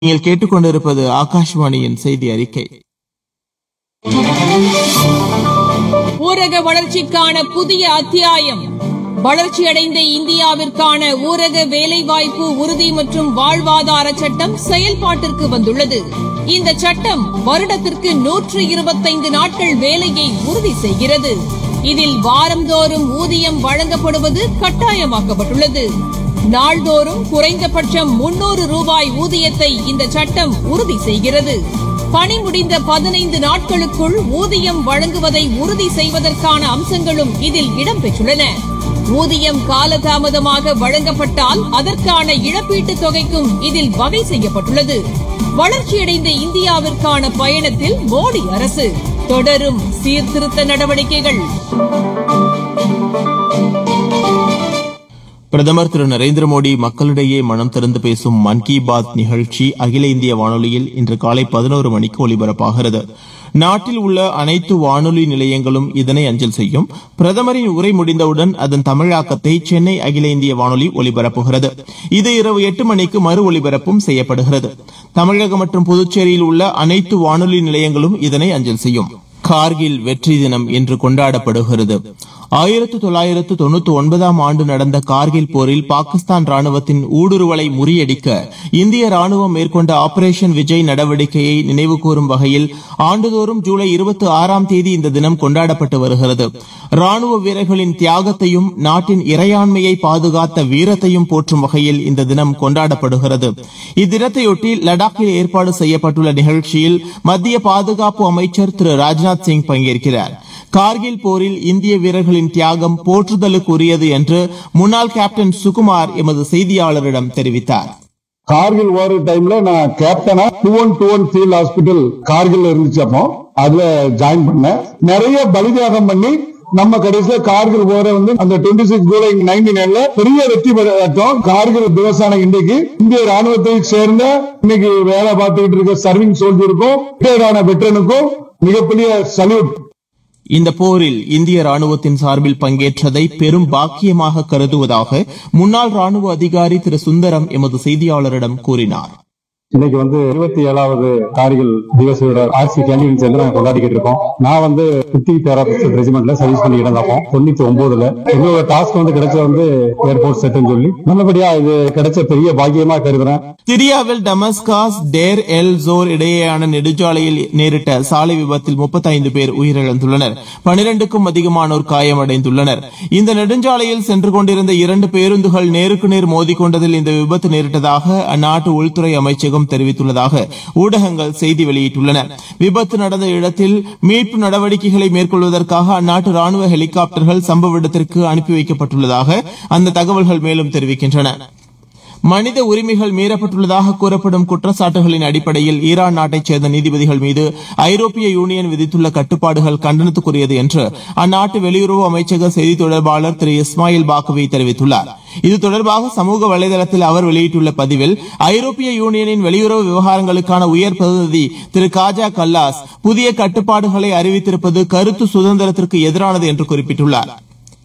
நீங்கள் கேட்டுக்கொண்டிருப்பது ஆகாஷ்வாணியின் செய்தி அறிக்கை. ஊரக வளர்ச்சிக்கான புதிய அத்தியாயம். வளர்ச்சியடைந்த இந்தியாவிற்கான ஊரக வேலைவாய்ப்பு உறுதி மற்றும் வாழ்வாதார சட்டம் செயல்பாட்டிற்கு வந்துள்ளது. இந்த சட்டம் வருடத்திற்கு 125 நாட்கள் வேலையை உறுதி செய்கிறது. இதில் வாரந்தோறும் ஊதியம் வழங்கப்படுவது கட்டாயமாக்கப்பட்டுள்ளது. நாள்தோறும் குறைந்தபட்சம் 300 ரூபாய் ஊதியத்தை இந்த சட்டம் உறுதி செய்கிறது. பணி முடிந்த 15 நாட்களுக்குள் ஊதியம் வழங்குவதை உறுதி செய்வதற்கான அம்சங்களும் இதில் இடம்பெற்றுள்ளன. ஊதியம் காலதாமதமாக வழங்கப்பட்டால் அதற்கான இழப்பீட்டுத் தொகைக்கும் இதில் வகை செய்யப்பட்டுள்ளது. வளர்ச்சியடைந்த இந்தியாவிற்கான பயணத்தில் மோடி அரசு தொடரும் சீர்திருத்த நடவடிக்கைகள். பிரதமர் திரு நரேந்திர மோடி மக்களிடையே மனம் திறந்து பேசும் மன் கி பாத் நிகழ்ச்சி அகில இந்திய வானொலியில் இன்று காலை 11 மணிக்கு ஒலிபரப்பாகிறது. நாட்டில் உள்ள அனைத்து வானொலி நிலையங்களும் இதனை அஞ்சல் செய்யும். பிரதமரின் உரை முடிந்தவுடன் அதன் தமிழாக்கத்தை சென்னை அகில இந்திய வானொலி ஒலிபரப்புகிறது. இது இரவு 8 மணிக்கு மறு ஒலிபரப்பும் செய்யப்படுகிறது. தமிழகம் மற்றும் புதுச்சேரியில் உள்ள அனைத்து வானொலி நிலையங்களும் இதனை அஞ்சல் செய்யும். கார்கில் வெற்றி தினம் இன்று கொண்டாடப்படுகிறது. 1999ஆம் ஆண்டு நடந்த கார்கில் போரில் பாகிஸ்தான் ராணுவத்தின் ஊடுருவலை முறியடிக்க இந்திய ராணுவம் மேற்கொண்ட ஆபரேஷன் விஜய் நடவடிக்கையை நினைவுகூரும் வகையில் ஆண்டுதோறும் ஜூலை 26ஆம் தேதி இந்த தினம் கொண்டாடப்பட்டு வருகிறது. ராணுவ வீரர்களின் தியாகத்தையும் நாட்டின் இறையாண்மையை பாதுகாத்த வீரத்தையும் போற்றும் வகையில் இந்த தினம் கொண்டாடப்படுகிறது. இத்தினத்தையொட்டி லடாக்கில் ஏற்பாடு செய்யப்பட்டுள்ள நிகழ்ச்சியில் மத்திய பாதுகாப்பு அமைச்சர் திரு ராஜ்நாத் சிங் பங்கேற்கிறார். கார்கில் போரில் இந்திய வீரர்களின் தியாகம் போற்றுதலுக்குரியது என்று முன்னாள் கேப்டன் சுகுமார் எமது செய்தியாளரிடம் தெரிவித்தார். கார்கில் வார் டைம்ல நான் கேப்டனா 2121 ஃபீல்ட் ஹாஸ்பிட்டல் கார்கில் இருந்துச்சு. அப்போ அதுல ஜாயின் பண்ணேன். நிறைய பலிதியாகம் பண்ணி நம்ம கடைசியில கார்கில் போரை அந்த 26 ஜூலை 1999 பெரிய வெற்றி பெற்றோம். கார்கில் திவசான இன்றைக்கு இந்திய ராணுவத்தை சேர்ந்த இன்னைக்கு வேலை பார்த்துக்கிட்டு இருக்க சர்விங் சோல்ஜருக்கும் ரிட்டையர்டான வெட்டரனுக்கும் மிகப்பெரிய சல்யூட். இந்த போரில் இந்திய ராணுவத்தின் சார்பில் பங்கேற்றதை பெரும் பாக்கியமாக கருதுவதாக முன்னாள் ராணுவ அதிகாரி திரு சுந்தரம் எமது செய்தியாளரிடம் கூறினார். இன்னைக்கு 27வது கார்கில் திவசோட ஆர்சி கேண்டீன் சேர்ந்து நாங்க கொண்டாடிக்கிட்டு இருக்கோம். நான் 53rd ரெஜிமெண்ட்ல சர்வீஸ் பண்ணிட்டு இருந்தோம் 99ல. எங்களோட டாஸ்க் கிடைச்ச ஏர்போர்ட் செட்னு சொல்லி நல்லபடியா இது கிடைச்ச பெரிய பாக்கியமா கருதுறேன். சிரியாவில் டமஸ்காஸ் டேர் எல் ஜோர் இடையேயான நெடுஞ்சாலையில் நேரிட்ட சாலை விபத்தில் 35 பேர் உயிரிழந்துள்ளனர். 12க்கும் அதிகமானோர் காயமடைந்துள்ளனர். இந்த நெடுஞ்சாலையில் சென்று கொண்டிருந்த 2 பேருந்துகள் நேருக்கு நேர் மோதிக்கொண்டதில் இந்த விபத்து நேரிட்டதாக அந்நாட்டு உள்துறை அமைச்சகம் தெரிவித்துள்ளதாக ஊடகங்கள் செய்தி வெளியிட்டுள்ளன. விபத்து நடந்த இடத்தில் மீட்பு நடவடிக்கைகளை மேற்கொள்வதற்காக அந்நாட்டு ராணுவ ஹெலிகாப்டர்கள் சம்பவ இடத்திற்கு அனுப்பி வைக்கப்பட்டுள்ளதாக அந்த தகவல்கள் மேலும் தெரிவிக்கின்றன. மனித உரிமைகள் மீறப்பட்டுள்ளதாக கூறப்படும் குற்றச்சாட்டுகளின் அடிப்படையில் ஈரான் நாட்டைச் சேர்ந்த நீதிபதிகள் மீது ஐரோப்பிய யூனியன் விதித்துள்ள கட்டுப்பாடுகள் கண்டனத்துக்குரியது என்று அந்நாட்டு வெளியுறவு அமைச்சக செய்தி தொடர்பாளர் திரு இஸ்மாயில் பாக்கவி தெரிவித்துள்ளார். இது தொடர்பாக சமூக வலைதளத்தில் அவர் வெளியிட்டுள்ள பதிவில் ஐரோப்பிய யூனியனின் வெளியுறவு விவகாரங்களுக்கான உயர் பிரதிநிதி திரு காஜா கல்லாஸ் புதிய கட்டுப்பாடுகளை அறிவித்திருப்பது கருத்து சுதந்திரத்திற்கு எதிரானது என்று குறிப்பிட்டுள்ளார்.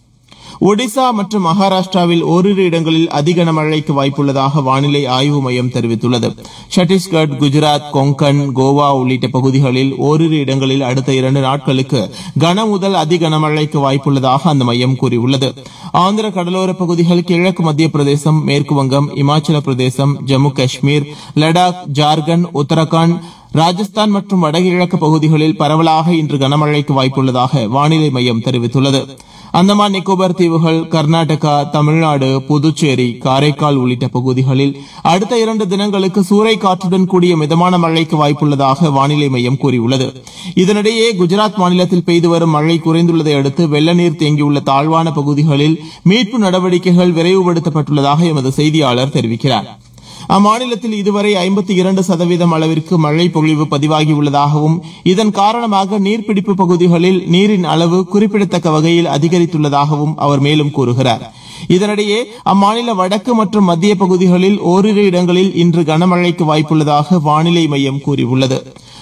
ஒடிசா மற்றும் மகாராஷ்டிராவில் ஓரிரு இடங்களில் அதி கனமழைக்கு வாய்ப்புள்ளதாக வானிலை ஆய்வு மையம் தெரிவித்துள்ளது. சத்தீஸ்கர், குஜராத், கொங்கன், கோவா உள்ளிட்ட பகுதிகளில் ஓரிரு இடங்களில் அடுத்த 2 நாட்களுக்கு கன முதல் அதி கனமழைக்கு வாய்ப்புள்ளதாக அந்த மையம் கூறியுள்ளது. ஆந்திர கடலோர பகுதிகள், கிழக்கு மத்திய பிரதேசம், மேற்கு வங்கம், இமாச்சல பிரதேசம், ஜம்மு காஷ்மீர், லடாக், ஜார்க்கண்ட், உத்தரகாண்ட், ராஜஸ்தான் மற்றும் வடகிழக்கு பகுதிகளில் பரவலாக இன்று கனமழைக்கு வாய்ப்புள்ளதாக வானிலை மையம் தெரிவித்துள்ளது. அந்தமான் நிக்கோபார் தீவுகள், கர்நாடகா, தமிழ்நாடு, புதுச்சேரி, காரைக்கால் உள்ளிட்ட பகுதிகளில் அடுத்த 2 தினங்களுக்கு சூறை காற்றுடன் கூடிய மிதமான மழைக்கு வாய்ப்புள்ளதாக வானிலை மையம் கூறியுள்ளது. இதனிடையே குஜராத் மாநிலத்தில் பெய்து வரும் மழை குறைந்துள்ளதை அடுத்து வெள்ள நீர் தேங்கியுள்ள தாழ்வான பகுதிகளில் மீட்பு நடவடிக்கைகள் விரைவுபடுத்தப்பட்டுள்ளதாக எமது செய்தியாளர் தெரிவிக்கிறார். அம்மாநிலத்தில் இதுவரை 52% அளவிற்கு மழை பொழிவு பதிவாகியுள்ளதாகவும் இதன் காரணமாக நீர்பிடிப்பு பகுதிகளில் நீரின் அளவு குறிப்பிடத்தக்க வகையில் அதிகரித்துள்ளதாகவும் அவர் மேலும் கூறுகிறார். இதனிடையே அம்மாநில வடக்கு மற்றும் மத்திய பகுதிகளில் ஓரிரு இடங்களில் இன்று கனமழைக்கு வாய்ப்புள்ளதாக வானிலை மையம் கூறியுள்ளது.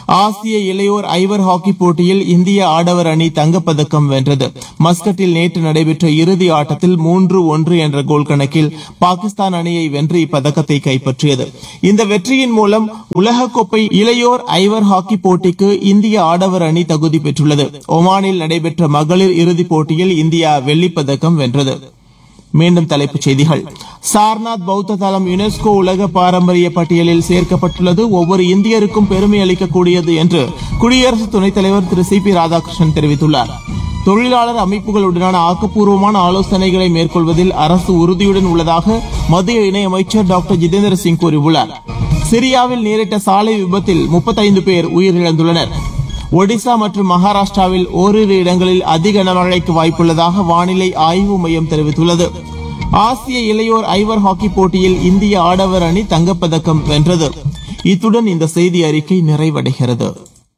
ஆசிய இளையோர் ஐவர் ஹாக்கி போட்டியில் இந்திய ஆடவர் அணி தங்கப்பதக்கம் வென்றது. மஸ்கட்டில் நேற்று நடைபெற்ற இறுதி ஆட்டத்தில் 3-1 என்ற கோல் கணக்கில் பாகிஸ்தான் அணியை வென்று இப்பதக்கத்தை கைப்பற்றியது. இந்த வெற்றியின் மூலம் உலகக்கோப்பை இளையோர் ஐவர் ஹாக்கி போட்டிக்கு இந்திய ஆடவர் அணி தகுதி பெற்றுள்ளது. ஒமானில் நடைபெற்ற மகளிர் இறுதிப் போட்டியில் இந்தியா வெள்ளிப்பதக்கம் வென்றது. மீண்டும் தலைப்புச் செய்திகள். சார்நாத் பௌத்த தலம் யுனெஸ்கோ உலக பாரம்பரிய பட்டியலில் சேர்க்கப்பட்டுள்ளது. ஒவ்வொரு இந்தியருக்கும் பெருமை அளிக்கக்கூடியது என்று குடியரசு துணைத் தலைவர் திரு சி பி ராதாகிருஷ்ணன் தெரிவித்துள்ளார். தொழிலாளர் அமைப்புகளுடனான ஆக்கப்பூர்வமான ஆலோசனைகளை மேற்கொள்வதில் அரசு உறுதியுடன் உள்ளதாக மத்திய இணையமைச்சர் டாக்டர் ஜிதேந்திர சிங் கூறியுள்ளார். சிரியாவில் நேரிட்ட சாலை விபத்தில் 35 பேர் உயிரிழந்துள்ளனர். ஒடிசா மற்றும் மகாராஷ்டிராவில் ஓரிரு இடங்களில் அதிக கனமழைக்கு வாய்ப்புள்ளதாக வானிலை ஆய்வு மையம் தெரிவித்துள்ளது. ஆசிய இளையோர் ஐவர் ஹாக்கி போட்டியில் இந்திய ஆடவர் அணி தங்கப்பதக்கம் வென்றது. இத்துடன் இந்த செய்தி அறிக்கை நிறைவடைகிறது.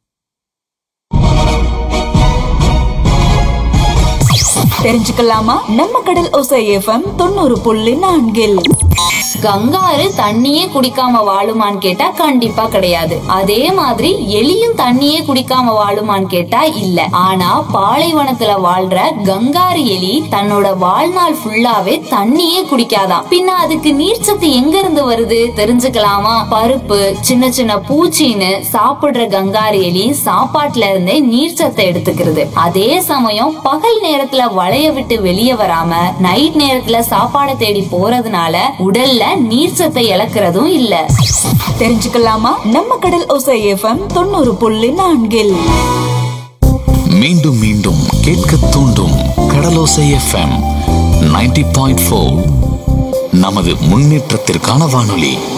தெரிஞ்சுக்கலாமா? நம்ம கடல் ஓசை எஃப்எம் 90.4. கங்காரு தண்ணியே குடிக்காம வாழுமான்னு கேட்டா கண்டிப்பா கிடையாது. அதே மாதிரி எலியும் தண்ணியே குடிக்காம வாழுமான்னு கேட்டா இல்ல. ஆனா பாலைவனத்துல வாழ்ற கங்காரு எலி தன்னோட வாழ்நாள் ஃபுல்லாவே தண்ணியே குடிக்காதான். பின்ன அதுக்கு நீர்ச்சத்து எங்க இருந்து வருது தெரிஞ்சுக்கலாமா? பருப்பு, சின்ன சின்ன பூச்சின்னு சாப்பிடுற கங்காரு எலி சாப்பாட்டுல இருந்தே நீர்ச்சத்தை எடுத்துக்கிறது. அதே சமயம் பகல் நேரத்துல வளைய விட்டு வெளியே வராம நைட் நேரத்துல சாப்பாடை தேடி போறதுனால உடல்ல நீர்ச்சத்தை இழக்கிறதும் இல்ல. தெரிஞ்சுக்கலாமா? நம்ம கடல் ஓசை எஃப்எம் 90.4. மீண்டும் மீண்டும் கேட்க தூண்டும் கடலோசை எஃப்எம் 90.4. நமது முன்னேற்றத்திற்கான வானொலி.